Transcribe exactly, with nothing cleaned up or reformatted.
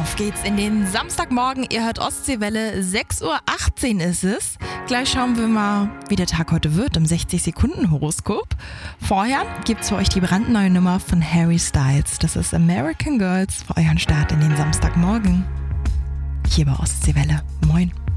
Auf geht's in den Samstagmorgen. Ihr hört Ostseewelle, sechs Uhr achtzehn ist es. Gleich schauen wir mal, wie der Tag heute wird im sechzig-Sekunden-Horoskop. Vorher gibt's für euch die brandneue Nummer von Harry Styles. Das ist American Girls für euren Start in den Samstagmorgen. Hier bei Ostseewelle. Moin.